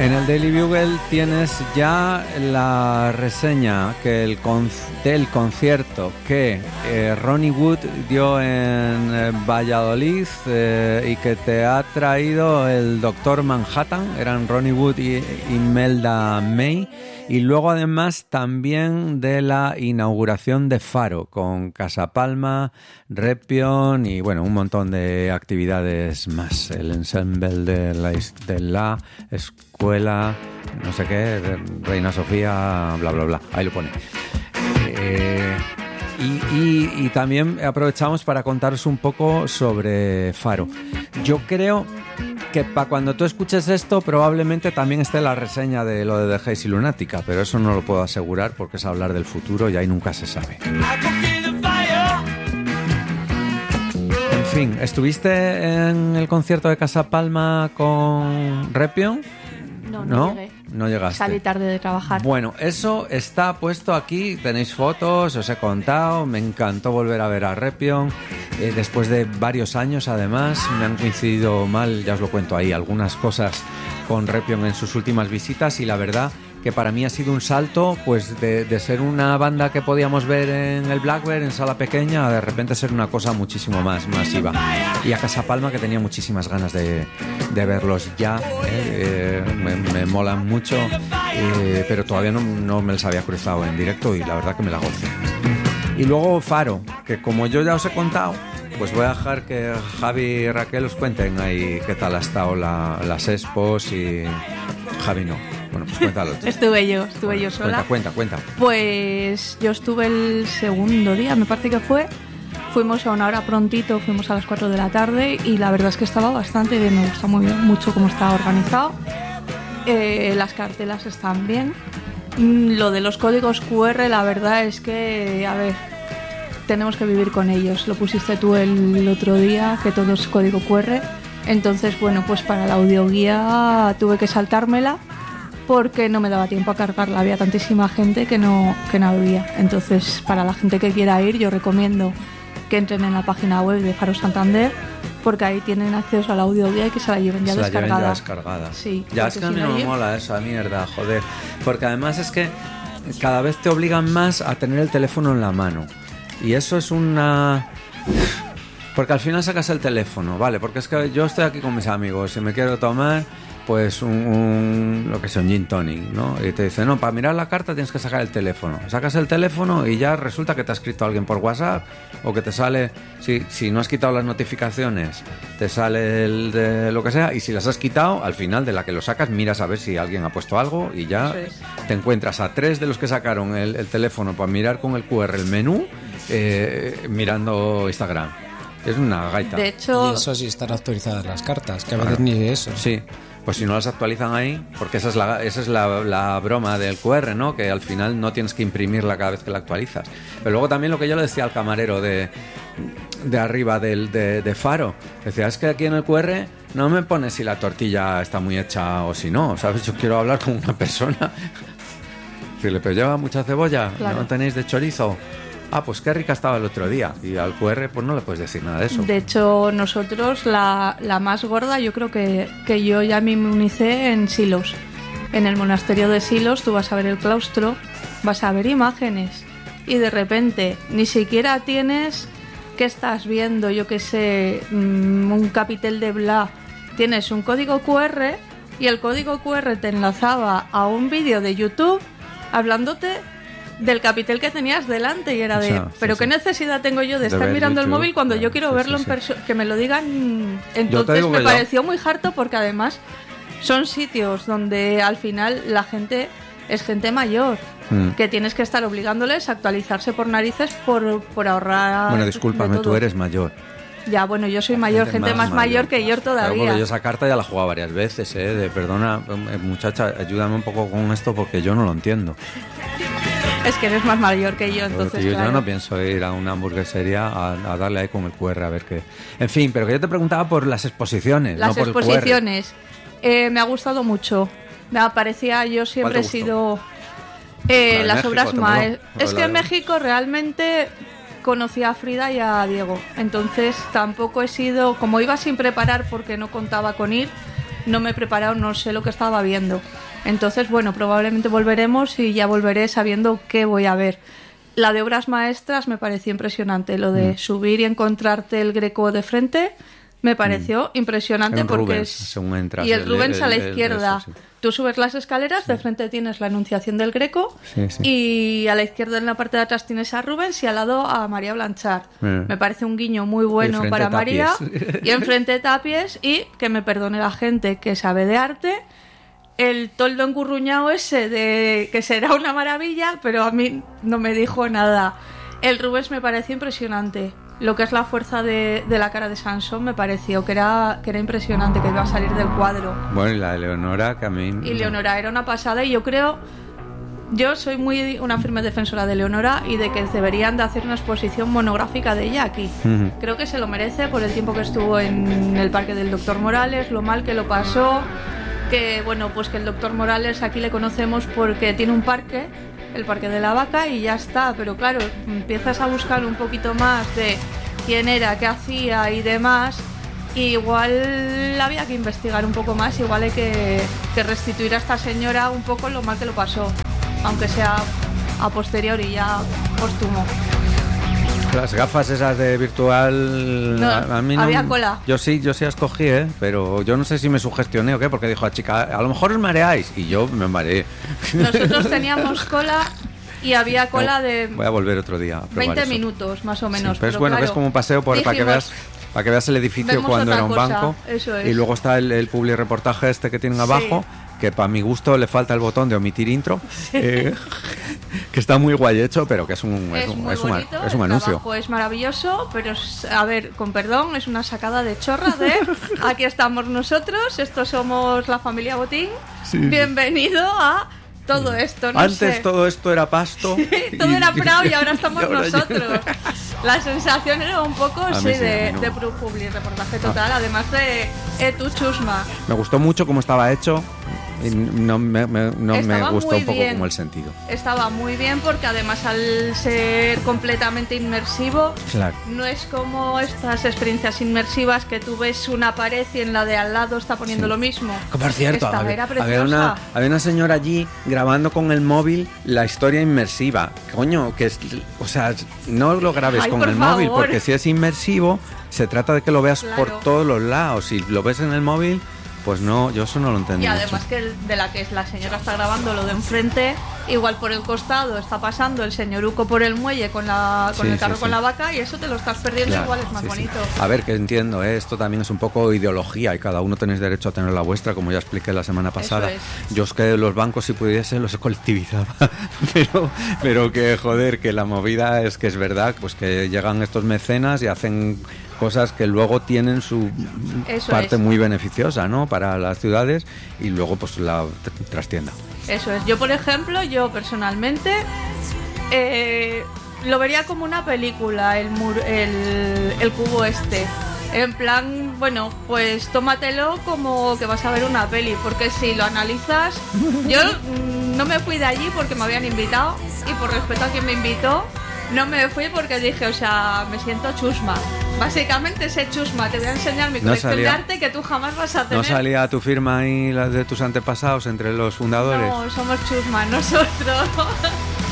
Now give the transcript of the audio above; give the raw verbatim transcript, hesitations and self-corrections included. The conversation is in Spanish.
En el Daily Bugle tienes ya la reseña que el con- del concierto que eh, Ronnie Wood dio en eh, Valladolid eh, y que te ha traído el Doctor Manhattan. Eran Ronnie Wood y Imelda May. Y luego además también de la inauguración de Faro con Casapalma, Repion y bueno, un montón de actividades más. El ensemble de la, de la escuela, no sé qué, Reina Sofía, bla, bla, bla. Ahí lo pone. Eh, y, y, y también aprovechamos para contaros un poco sobre Faro. Yo creo que para cuando tú escuches esto probablemente también esté la reseña de lo de The Hazy Lunática, pero eso no lo puedo asegurar porque es hablar del futuro y ahí nunca se sabe. En fin, ¿estuviste en el concierto de Casapalma con Repion? No, no, no llegué. No llegaste. Salí tarde de trabajar. Bueno, eso está puesto aquí, tenéis fotos, os he contado, me encantó volver a ver a Repion, eh, después de varios años además, me han coincidido mal, ya os lo cuento ahí, algunas cosas con Repion en sus últimas visitas y la verdad que para mí ha sido un salto pues de, de ser una banda que podíamos ver en el Blackbird, en sala pequeña, a de repente ser una cosa muchísimo más masiva. Y a Casapalma, que tenía muchísimas ganas de, de verlos ya, eh, eh, me, me molan mucho, eh, pero todavía no, no me les había cruzado en directo y la verdad que me la gocé. Y luego Faro, que como yo ya os he contado, pues voy a dejar que Javi y Raquel os cuenten ahí qué tal ha estado la, las expos y Javi no. Bueno, pues cuéntalo tú. Estuve yo, estuve bueno, yo sola. Cuenta, cuenta, cuenta. Pues yo estuve el segundo día, me parece que fue. Fuimos a una hora prontito, fuimos a las cuatro de la tarde y la verdad es que estaba bastante bien, me gusta muy bien, mucho cómo está organizado. Eh, las cartelas están bien. Lo de los códigos cu erre, la verdad es que, a ver, tenemos que vivir con ellos. Lo pusiste tú el, el otro día, que todo es código cu erre. Entonces, bueno, pues para la audioguía tuve que saltármela porque no me daba tiempo a cargarla. Había tantísima gente que no, que no había. Entonces, para la gente que quiera ir, yo recomiendo que entren en la página web de Faro Santander, porque ahí tienen acceso a la audioguía y que se la lleven ya se descargada. La lleven ya descargada. Sí, ya es que a mí no me mola esa mierda, joder. Porque además es que cada vez te obligan más a tener el teléfono en la mano. Y eso es una... Porque al final sacas el teléfono, ¿vale? Porque es que yo estoy aquí con mis amigos, si me quiero tomar pues un, un lo que sea, un gin tonic, ¿no? Y te dicen, no, para mirar la carta tienes que sacar el teléfono. Sacas el teléfono y ya resulta que te ha escrito alguien por WhatsApp o que te sale, si, si no has quitado las notificaciones, te sale el de lo que sea, y si las has quitado, al final de la que lo sacas, miras a ver si alguien ha puesto algo y ya sí. Te encuentras a tres de los que sacaron el, el teléfono para mirar con el cu erre el menú, eh, mirando Instagram. Es una gaita. De hecho... Y eso sí están actualizadas las cartas, que a veces ni de eso. Sí, pues si no las actualizan ahí, porque esa es la, esa es la, la broma del cu erre, ¿no? Que al final no tienes que imprimirla cada vez que la actualizas. Pero luego también lo que yo le decía al camarero de, de arriba del, de, de Faro, decía, es que aquí en el cu erre no me pones si la tortilla está muy hecha o si no, ¿sabes? Yo quiero hablar con una persona. Decirle, pero lleva mucha cebolla, claro. ¿No tenéis de chorizo? Ah, pues qué rica estaba el otro día. Y al cu erre pues no le puedes decir nada de eso. De hecho, nosotros, la, la más gorda, yo creo que, que yo ya me inmunicé en Silos. En el monasterio de Silos tú vas a ver el claustro, vas a ver imágenes y de repente ni siquiera tienes que estás viendo, yo qué sé, un capitel de bla. Tienes un código cu erre y el código cu erre te enlazaba a un vídeo de YouTube hablándote del capitel que tenías delante y era de, o sea, pero sí, qué sí. necesidad tengo yo de, de estar mirando YouTube, el móvil cuando claro, yo quiero sí, verlo sí, en perso- sí. que me lo digan. Entonces me pareció muy harto porque además son sitios donde al final la gente es gente mayor, mm. que tienes que estar obligándoles a actualizarse por narices por, por ahorrar. Bueno, discúlpame, tú eres mayor. Ya, bueno, yo soy mayor, gente, gente más, más mayor, mayor que yo todavía. Claro, porque yo esa carta ya la he jugado varias veces, ¿eh? De, perdona, muchacha, ayúdame un poco con esto porque yo no lo entiendo. Es que eres más mayor que yo, entonces yo, claro. yo no pienso ir a una hamburguesería a, a darle ahí con el cu erre a ver qué... En fin, pero que yo te preguntaba por las exposiciones, Las no por exposiciones. Eh, me ha gustado mucho. Me parecía, yo siempre he sido... Eh, la las México, obras maestras. Es que en México realmente conocí a Frida y a Diego. Entonces tampoco he sido... Como iba sin preparar porque no contaba con ir, no me he preparado, no sé lo que estaba viendo. Entonces, bueno, probablemente volveremos y ya volveré sabiendo qué voy a ver. La de obras maestras me pareció impresionante, lo de mm. subir y encontrarte el Greco de frente me pareció mm. impresionante en porque Rubens, es... según entras, y el, el Rubens el, a la el, izquierda. eso, sí. Tú subes las escaleras, sí. de frente tienes la Anunciación del Greco sí, sí. y a la izquierda en la parte de atrás tienes a Rubens y al lado a María Blanchard. Mm. Me parece un guiño muy bueno para María y enfrente Tapies y que me perdone la gente que sabe de arte. El toldo encurruñado ese de que será una maravilla, pero a mí no me dijo nada. El Rubens me pareció impresionante. Lo que es la fuerza de, de la cara de Sansón me pareció que era, que era impresionante, que iba a salir del cuadro. Bueno, y la de Leonora, que a mí... Y Leonora era una pasada y yo creo... Yo soy muy una firme defensora de Leonora y de que deberían de hacer una exposición monográfica de ella aquí. Uh-huh. Creo que se lo merece por el tiempo que estuvo en el Parque del Doctor Morales, lo mal que lo pasó... Que bueno, pues que el doctor Morales aquí le conocemos porque tiene un parque, el Parque de la Vaca, y ya está. Pero claro, empiezas a buscar un poquito más de quién era, qué hacía y demás. Y igual había que investigar un poco más, igual hay que, que restituir a esta señora un poco lo mal que lo pasó, aunque sea a posteriori, ya póstumo. Las gafas esas de virtual, no, a, a mí no. Había cola. Yo sí, yo sí escogí, ¿eh? Pero yo no sé si me sugestioné o qué, porque dijo a chica, a lo mejor os mareáis, y yo me mareé. Nosotros teníamos cola y había cola no, de... Voy a volver otro día a probar veinte eso. minutos, más o menos. Sí, pero es pero bueno, claro, que es como un paseo por, dijimos, para que veas... Para que veas el edificio cuando era un cosa, banco. Eso es. Y luego está el, el publi reportaje este que tienen abajo, sí. que para mi gusto le falta el botón de omitir intro, sí. eh, que está muy guay hecho, pero que es un, es, es, un, muy es, bonito, un, es un anuncio. El es maravilloso, pero es, a ver, con perdón, es una sacada de chorra de aquí estamos nosotros, estos somos la familia Botín, sí, bienvenido a... Todo esto, no Antes sé. todo esto era pasto. Sí, todo y, era prao y ahora estamos y ahora nosotros. Ya... La sensación era un poco sí, sí, de, no. de publi, reportaje total, ah. además de Etu Chusma. Me gustó mucho cómo estaba hecho. Y no me, me, no me gustó un poco bien. como el sentido. Estaba muy bien porque además al ser completamente inmersivo, claro. no es como estas experiencias inmersivas que tú ves una pared y en la de al lado está poniendo sí. lo mismo. Que por cierto, Esta había, era había, una, había una señora allí grabando con el móvil la historia inmersiva. Coño, que es, o sea, no lo grabes Ay, con por el favor. móvil porque si es inmersivo se trata de que lo veas claro. por todos los lados. Si lo ves en el móvil... Pues no, yo eso no lo entendí. Y además mucho. que el, de la que la señora está grabando lo de enfrente, igual por el costado está pasando el señoruco por el muelle con la con sí, el carro sí, con sí. la vaca y eso te lo estás perdiendo, claro, igual es más sí, bonito. Sí. A ver, que entiendo, ¿eh? Esto también es un poco ideología y cada uno tenéis derecho a tener la vuestra, como ya expliqué la semana pasada. Es. Yo es que los bancos si pudiese los colectivizaba, pero, pero que joder, que la movida es que es verdad, pues que llegan estos mecenas y hacen... cosas que luego tienen su Eso parte es. muy beneficiosa, ¿no? Para las ciudades y luego pues la trastienda. Eso es. Yo, por ejemplo, yo personalmente eh, lo vería como una película, el, mur, el, el cubo este. En plan, bueno, pues tómatelo como que vas a ver una peli, porque si lo analizas, yo no me fui de allí porque me habían invitado y por respeto a quien me invitó, no me fui porque dije, o sea, me siento chusma. Básicamente ese chusma, te voy a enseñar mi colección no de arte que tú jamás vas a tener. ¿No salía tu firma y las de tus antepasados entre los fundadores? No, somos chusma nosotros.